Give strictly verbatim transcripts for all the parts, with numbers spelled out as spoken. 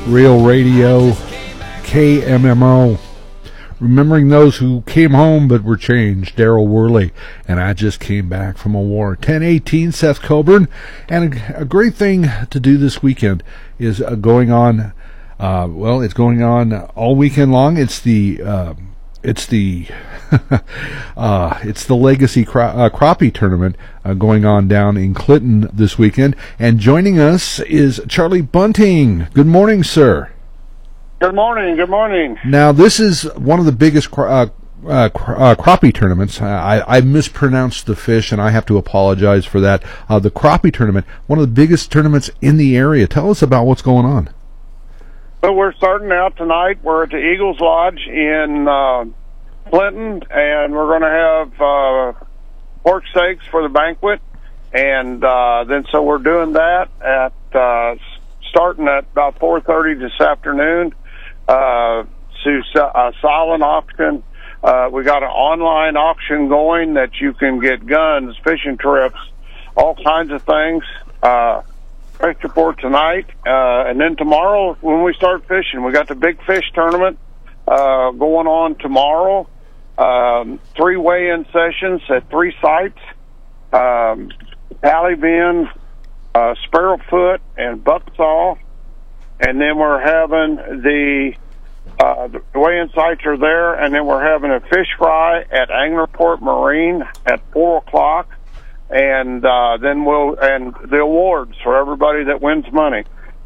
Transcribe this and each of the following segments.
Real Radio, K M M O. Remembering those who came home but were changed. Daryl Worley. And I just came back from a war. ten eighteen, Seth Coburn. And a, a great thing to do this weekend is uh, going on, uh, well, it's going on all weekend long. It's the, uh, it's the, uh, it's the Legacy cro- uh, Crappie Tournament uh, going on down in Clinton this weekend. And joining us is Charlie Bunting. Good morning, sir. Good morning, good morning. Now, this is one of the biggest cra- uh, uh, cra- uh, crappie tournaments. I, I mispronounced the fish, and I have to apologize for that. Uh, the crappie tournament, one of the biggest tournaments in the area. Tell us about what's going on. Well, we're starting out tonight. We're at the Eagles Lodge in uh, Clinton, and we're going to have uh, pork steaks for the banquet. And uh, then so we're doing that at uh, starting at about four thirty this afternoon. Uh, to a silent auction. Uh, we got an online auction going that you can get guns, fishing trips, all kinds of things. Uh, fish report tonight, uh, and then tomorrow when we start fishing, we got the big fish tournament uh, going on tomorrow. Um, three weigh-in sessions at three sites: um, Tally Bend, uh, Sparrowfoot, and Bucksaw. And then we're having the, uh, the weigh-in sites are there, and then we're having a fish fry at Anglerport Marine at four o'clock, and uh, then we'll and the awards for everybody that wins money.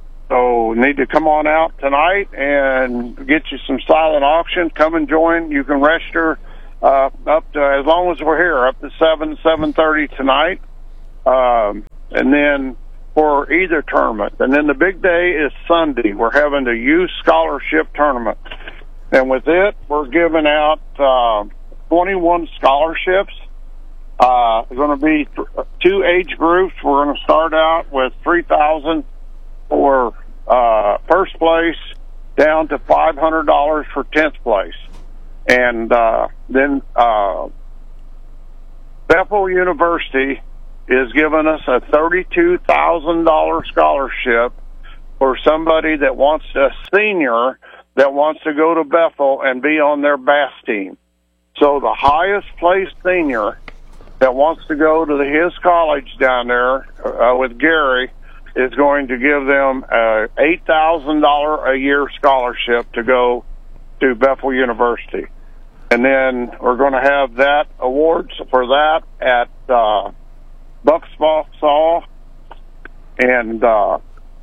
So you need to come on out tonight and get you some silent auction. Come and join. You can register uh, up to as long as we're here, up to seven seven thirty tonight, um, and then. For either tournament. And then the big day is Sunday. We're having the youth scholarship tournament. And with it, we're giving out uh, twenty-one scholarships. Uh, it's going to be th- two age groups. We're going to start out with three thousand dollars for uh, first place, down to five hundred dollars for tenth place. And uh, then uh, Bethel University is giving us a thirty-two thousand dollars scholarship for somebody that wants a senior that wants to go to Bethel and be on their bass team. So the highest placed senior that wants to go to the, his college down there uh, with Gary is going to give them a eight thousand dollars a year scholarship to go to Bethel University. And then we're going to have that awards for that at uh, Bucksaw, and uh,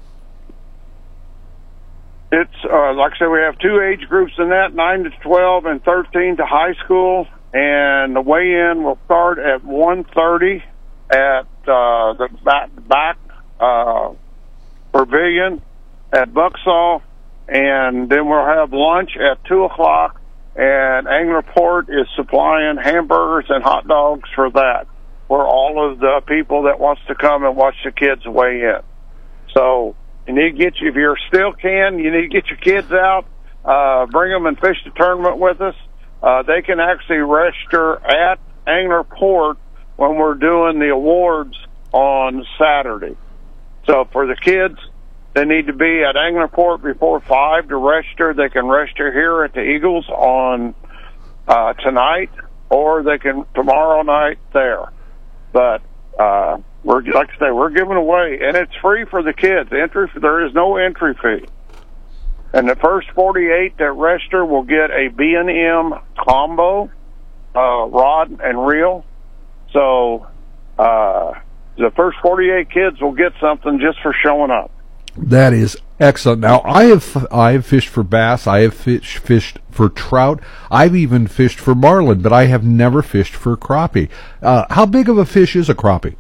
it's uh, like I said, we have two age groups in that: nine to twelve and thirteen to high school. And the weigh-in will start at one thirty at uh, the back, back uh, pavilion at Bucksaw, and then we'll have lunch at two o'clock. And Anglerport is supplying hamburgers and hot dogs for that, for all of the people that wants to come and watch the kids weigh in. So you need to get you, if you still can, you need to get your kids out, uh, bring them and fish the tournament with us. Uh, they can actually register at Anglerport when we're doing the awards on Saturday. So for the kids, they need to be at Anglerport before five to register. They can register here at the Eagles on uh, tonight, or they can tomorrow night there. But uh, we're like I say, we're giving away, and it's free for the kids. Entry, there is no entry fee. And the first forty-eight that register will get a B and M combo, uh, rod and reel. So uh, the first forty-eight kids will get something just for showing up. That is excellent. Now, I have I have fished for bass. I have fish, fished for trout. I've even fished for marlin, but I have never fished for crappie. Uh, how big of a fish is a crappie?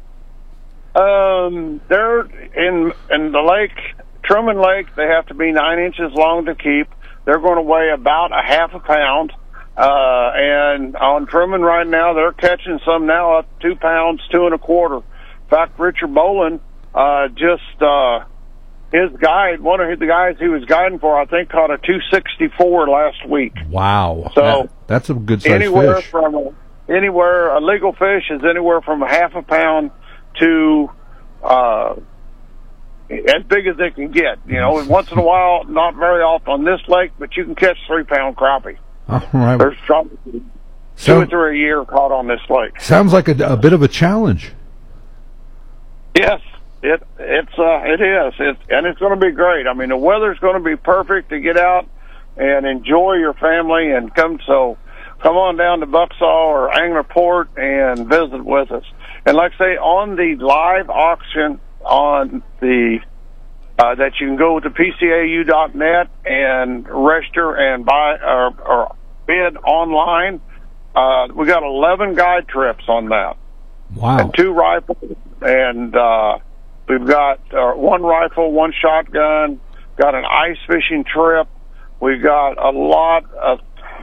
Um, they're in in the lake, Truman Lake. They have to be nine inches long to keep. They're going to weigh about a half a pound. Uh, and on Truman right now, they're catching some now up two pounds, two and a quarter. In fact, Richard Bolin uh, just. Uh, His guide, one of the guys he was guiding for, I think, caught a two sixty-four last week. Wow. So that, that's a good size anywhere fish. From a, anywhere, a legal fish is anywhere from a half a pound to uh, as big as they can get. You know, and once in a while, not very often on this lake, but you can catch three pound crappie. All right. There's probably two so, or three a year caught on this lake. Sounds like a, a bit of a challenge. Yes, it it's uh, it is, it, and it's going to be great. I mean, the weather's going to be perfect to get out and enjoy your family and come. So, come on down to Bucksaw or Angler Port and visit with us. And like I say, on the live auction on the uh, that you can go to P C A U dot net and register and buy or, or bid online. Uh, we got eleven guide trips on that. Wow! And two rifles, and uh, we've got uh, one rifle, one shotgun. Got an ice fishing trip. We've got a lot of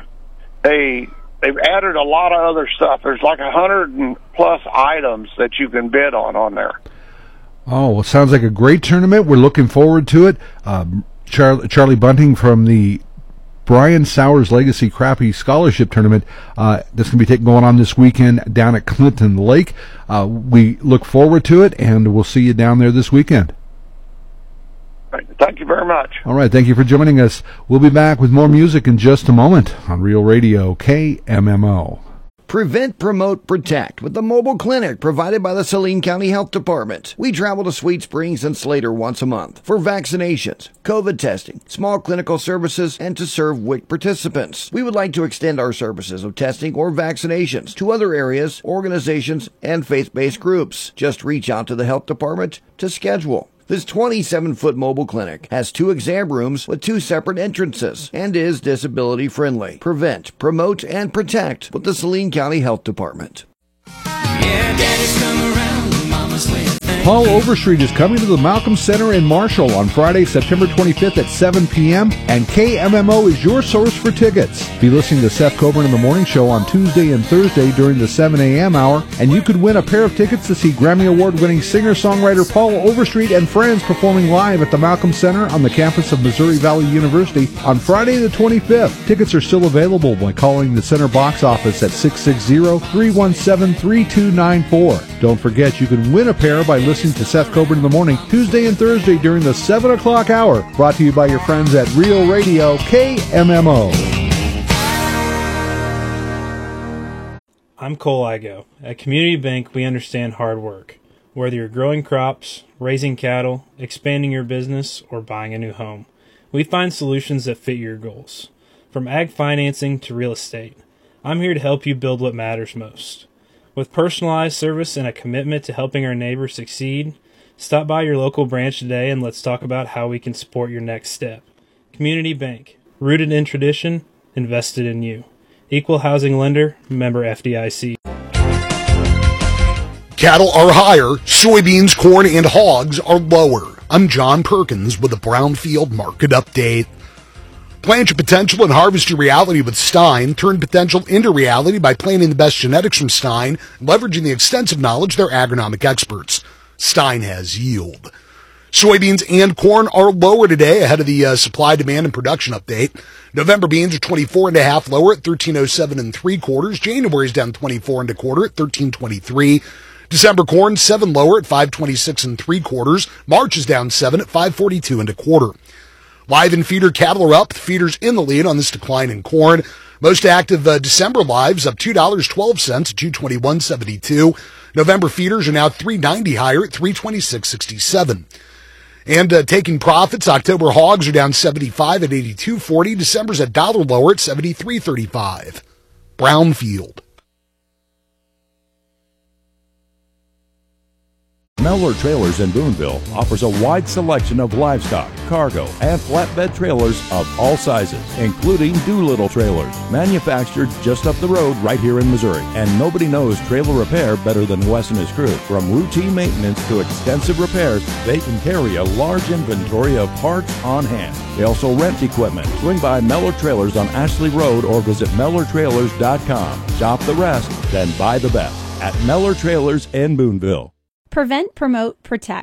a. They've added a lot of other stuff. There's like a hundred plus items that you can bid on on there. Oh, well, sounds like a great tournament. We're looking forward to it. Um, Char- Charlie Bunting from the Brian Sowers Legacy Crappie Scholarship Tournament. Uh, that's going to be taking going on this weekend down at Clinton Lake. Uh, we look forward to it, and we'll see you down there this weekend. Thank you very much. All right, thank you for joining us. We'll be back with more music in just a moment on Real Radio K M M O. Prevent, Promote, Protect with the mobile clinic provided by the Saline County Health Department. We travel to Sweet Springs and Slater once a month for vaccinations, COVID testing, small clinical services, and to serve W I C participants. We would like to extend our services of testing or vaccinations to other areas, organizations, and faith-based groups. Just reach out to the health department to schedule. This twenty-seven foot mobile clinic has two exam rooms with two separate entrances and is disability friendly. Prevent, promote, and protect with the Saline County Health Department. Yeah, Daddy's come around, Mama's laying. Paul Overstreet is coming to the Malcolm Center in Marshall on Friday, September twenty-fifth at seven p.m. and K M M O is your source for tickets. Be listening to Seth Coburn in the Morning Show on Tuesday and Thursday during the seven a.m. hour, and you could win a pair of tickets to see Grammy Award-winning singer-songwriter Paul Overstreet and friends performing live at the Malcolm Center on the campus of Missouri Valley University on Friday the twenty-fifth. Tickets are still available by calling the Center box office at six six zero, three one seven, three two nine four. Don't forget, you can win a pair by listening to Seth Coburn in the Morning Tuesday and Thursday during the seven o'clock hour. Brought to you by your friends at Real Radio K M M O. I'm Cole Igo. At Community Bank, we understand hard work. Whether you're growing crops, raising cattle, expanding your business, or buying a new home, we find solutions that fit your goals. From ag financing to real estate, I'm here to help you build what matters most. With personalized service and a commitment to helping our neighbors succeed, stop by your local branch today and let's talk about how we can support your next step. Community Bank, rooted in tradition, invested in you. Equal housing lender, member F D I C. Cattle are higher, soybeans, corn, and hogs are lower. I'm John Perkins with the Brownfield Market Update. Plant your potential and harvest your reality with Stein. Turn potential into reality by planting the best genetics from Stein, leveraging the extensive knowledge of their agronomic experts. Stein has yield. Soybeans and corn are lower today ahead of the uh, supply, demand, and production update. November beans are twenty-four and a half lower at thirteen oh seven and three quarters. January's down twenty-four and a quarter at thirteen twenty-three. December corn seven lower at five twenty-six and three quarters. March is down seven at five forty-two and a quarter. Live and feeder cattle are up. The feeders in the lead on this decline in corn. Most active uh, December lives up two dollars and twelve cents at two twenty-one seventy-two. November feeders are now three ninety higher at three twenty-six sixty-seven. And uh, taking profits, October hogs are down seventy-five at eighty-two forty. December's a dollar lower at seventy-three thirty-five. Brownfield. Mellor Trailers in Boonville offers a wide selection of livestock, cargo, and flatbed trailers of all sizes, including Doolittle trailers, manufactured just up the road right here in Missouri. And nobody knows trailer repair better than Wes and his crew. From routine maintenance to extensive repairs, they can carry a large inventory of parts on hand. They also rent equipment. Swing by Mellor Trailers on Ashley Road or visit Mellor Trailers dot com. Shop the rest, then buy the best at Mellor Trailers in Boonville. Prevent, Promote, Protect.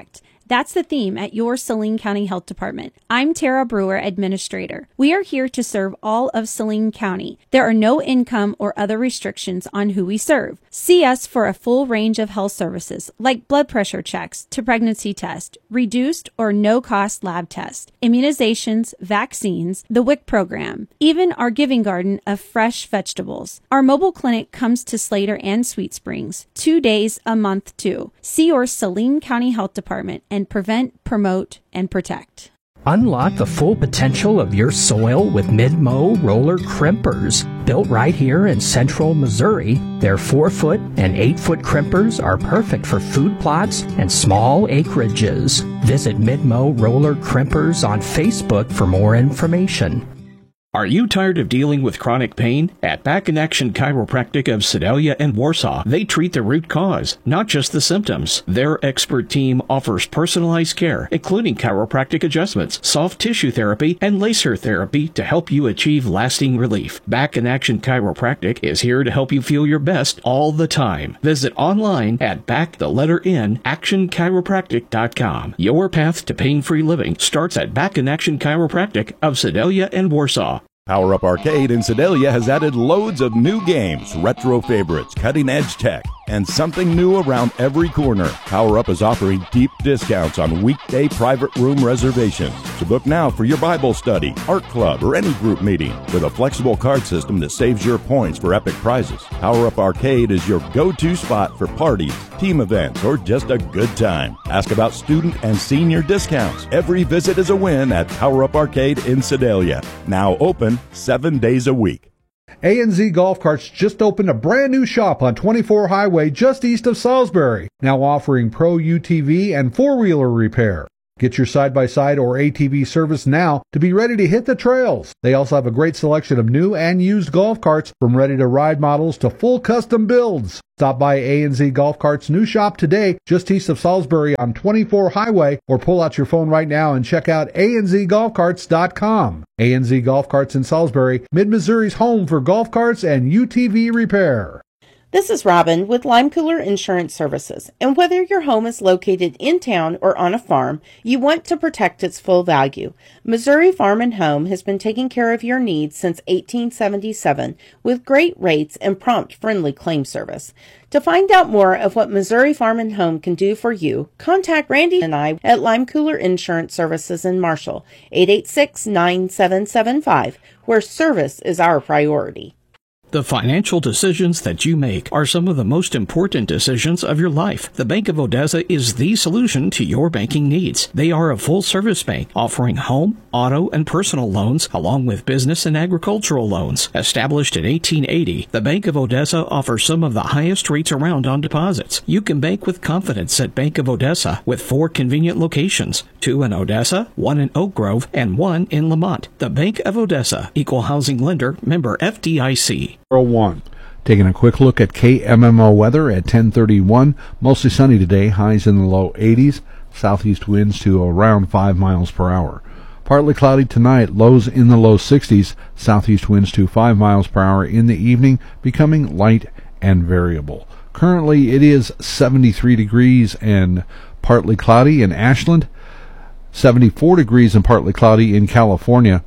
That's the theme at your Saline County Health Department. I'm Tara Brewer, Administrator. We are here to serve all of Saline County. There are no income or other restrictions on who we serve. See us for a full range of health services like blood pressure checks to pregnancy test, reduced or no-cost lab tests, immunizations, vaccines, the W I C program, even our giving garden of fresh vegetables. Our mobile clinic comes to Slater and Sweet Springs, two days a month too. See your Saline County Health Department and prevent, promote, and protect. Unlock the full potential of your soil with Mid-Mow roller crimpers. Built right here in central Missouri, their four foot and eight foot crimpers are perfect for food plots and small acreages. Visit Mid-Mow roller crimpers on Facebook for more information. Are you tired of dealing with chronic pain? At Back in Action Chiropractic of Sedalia and Warsaw, they treat the root cause, not just the symptoms. Their expert team offers personalized care, including chiropractic adjustments, soft tissue therapy, and laser therapy to help you achieve lasting relief. Back in Action Chiropractic is here to help you feel your best all the time. Visit online at back the letter N action chiropractic dot com. Your path to pain-free living starts at Back in Action Chiropractic of Sedalia and Warsaw. Power Up Arcade in Sedalia has added loads of new games, retro favorites, cutting-edge tech, and something new around every corner. Power Up is offering deep discounts on weekday private room reservations. So book now for your Bible study, art club, or any group meeting with a flexible card system that saves your points for epic prizes. Power Up Arcade is your go-to spot for parties, team events, or just a good time. Ask about student and senior discounts. Every visit is a win at Power Up Arcade in Sedalia. Now open seven days a week. A and Z Golf Carts just opened a brand new shop on twenty-four Highway just east of Salisbury, now offering Pro U T V and four-wheeler repair. Get your side-by-side or A T V service now to be ready to hit the trails. They also have a great selection of new and used golf carts, from ready-to-ride models to full custom builds. Stop by A and Z Golf Carts' new shop today, just east of Salisbury on twenty-four Highway, or pull out your phone right now and check out a n z golf carts dot com. A and Z Golf Carts in Salisbury, Mid-Missouri's home for golf carts and U T V repair. This is Robin with Lime Cooler Insurance Services, and whether your home is located in town or on a farm, you want to protect its full value. Missouri Farm and Home has been taking care of your needs since eighteen seventy-seven with great rates and prompt, friendly claim service. To find out more of what Missouri Farm and Home can do for you, contact Randy and I at Lime Cooler Insurance Services in Marshall, eight eight six, nine seven seven five, where service is our priority. The financial decisions that you make are some of the most important decisions of your life. The Bank of Odessa is the solution to your banking needs. They are a full-service bank offering home, auto, and personal loans, along with business and agricultural loans. Established in eighteen eighty, the Bank of Odessa offers some of the highest rates around on deposits. You can bank with confidence at Bank of Odessa with four convenient locations, two in Odessa, one in Oak Grove, and one in Lamont. The Bank of Odessa, Equal Housing Lender, member F D I C. one. Taking a quick look at K M M O weather at ten thirty-one. Mostly sunny today, highs in the low eighties. Southeast winds to around five miles per hour. Partly cloudy tonight, lows in the low sixties. Southeast winds to five miles per hour in the evening, becoming light and variable. Currently it is seventy-three degrees and partly cloudy in Ashland. seventy-four degrees and partly cloudy in California.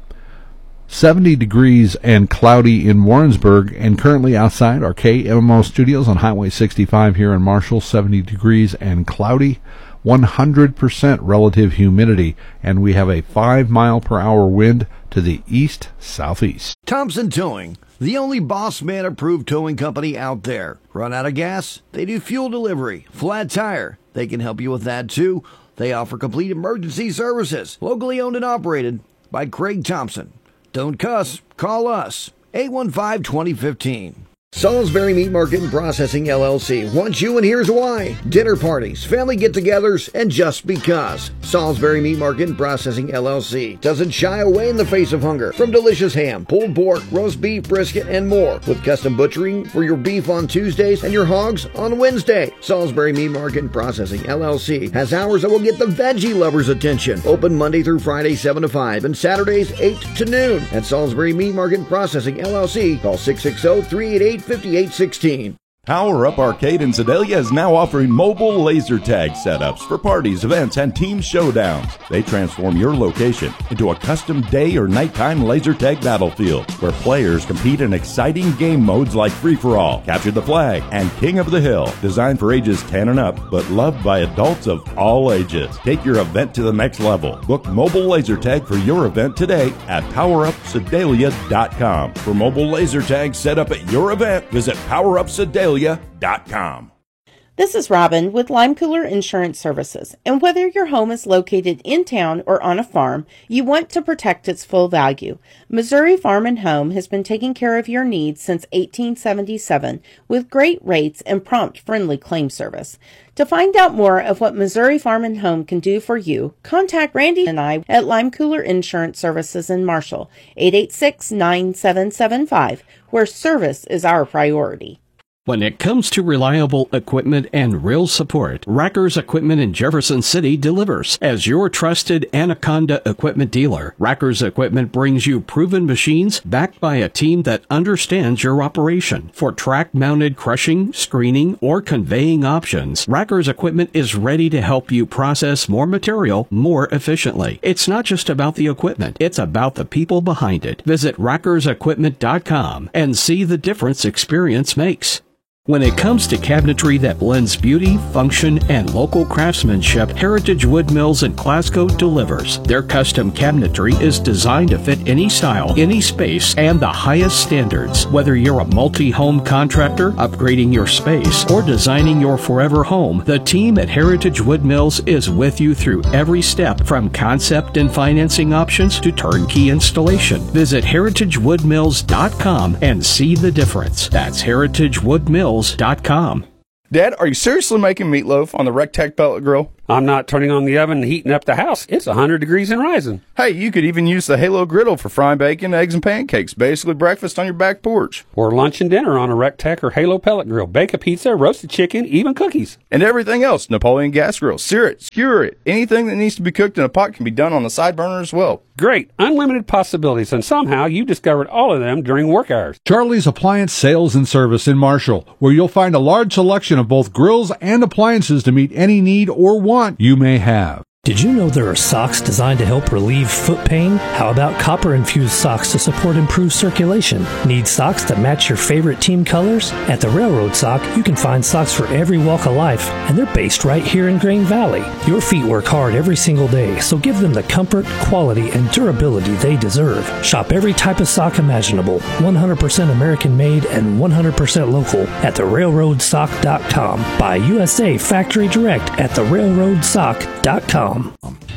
seventy degrees and cloudy in Warrensburg, and currently outside our K M M O studios on Highway sixty-five here in Marshall, seventy degrees and cloudy, one hundred percent relative humidity, and we have a five mile per hour wind to the east-southeast. Thompson Towing, the only Boss Man approved towing company out there. Run out of gas? They do fuel delivery. Flat tire? They can help you with that too. They offer complete emergency services, locally owned and operated by Craig Thompson. Don't cuss, call us, eight one five, two oh one five. Salisbury Meat Market and Processing, L L C wants you, and here's why. Dinner parties, family get-togethers, and just because. Salisbury Meat Market and Processing, L L C doesn't shy away in the face of hunger. From delicious ham, pulled pork, roast beef, brisket, and more. With custom butchering for your beef on Tuesdays and your hogs on Wednesday. Salisbury Meat Market and Processing, L L C has hours that will get the veggie lovers' attention. Open Monday through Friday, seven to five, and Saturdays, eight to noon. At Salisbury Meat Market and Processing, L L C, call six six zero, three eight eight, five eight one six. Power Up Arcade in Sedalia is now offering mobile laser tag setups for parties, events, and team showdowns. They transform your location into a custom day or nighttime laser tag battlefield where players compete in exciting game modes like Free-for-All, Capture the Flag, and King of the Hill. Designed for ages ten and up, but loved by adults of all ages. Take your event to the next level. Book mobile laser tag for your event today at power up sedalia dot com. For mobile laser tag set up at your event, visit power up sedalia dot com. This is Robin with Lime Cooler Insurance Services, and whether your home is located in town or on a farm, you want to protect its full value. Missouri Farm and Home has been taking care of your needs since eighteen seventy-seven with great rates and prompt, friendly claim service. To find out more of what Missouri Farm and Home can do for you, contact Randy and I at Lime Cooler Insurance Services in Marshall, eight eight six, nine seven seven five, where service is our priority. When it comes to reliable equipment and real support, Rackers Equipment in Jefferson City delivers. As your trusted Anaconda equipment dealer, Rackers Equipment brings you proven machines backed by a team that understands your operation. For track-mounted crushing, screening, or conveying options, Rackers Equipment is ready to help you process more material more efficiently. It's not just about the equipment, it's about the people behind it. Visit rackers equipment dot com and see the difference experience makes. When it comes to cabinetry that blends beauty, function, and local craftsmanship, Heritage Wood Mills in Glasgow delivers. Their custom cabinetry is designed to fit any style, any space, and the highest standards. Whether you're a multi-home contractor, upgrading your space, or designing your forever home, the team at Heritage Wood Mills is with you through every step, from concept and financing options to turnkey installation. Visit heritage wood mills dot com and see the difference. That's heritage wood mills dot com. Dad, are you seriously making meatloaf on the Rectech pellet grill? I'm not turning on the oven and heating up the house. It's one hundred degrees and rising. Hey, you could even use the Halo griddle for frying bacon, eggs, and pancakes. Basically breakfast on your back porch. Or lunch and dinner on a Rectech or Halo pellet grill. Bake a pizza, roasted chicken, even cookies. And everything else. Napoleon gas grill. Sear it, skewer it. Anything that needs to be cooked in a pot can be done on the side burner as well. Great. Unlimited possibilities, and somehow you discovered all of them during work hours. Charlie's Appliance Sales and Service in Marshall, where you'll find a large selection of both grills and appliances to meet any need or want you may have. Did you know there are socks designed to help relieve foot pain? How about copper-infused socks to support improved circulation? Need socks that match your favorite team colors? At the Railroad Sock, you can find socks for every walk of life, and they're based right here in Grain Valley. Your feet work hard every single day, so give them the comfort, quality, and durability they deserve. Shop every type of sock imaginable, one hundred percent American-made and one hundred percent local at the railroad sock dot com. Buy U S A factory direct at the railroad sock dot com.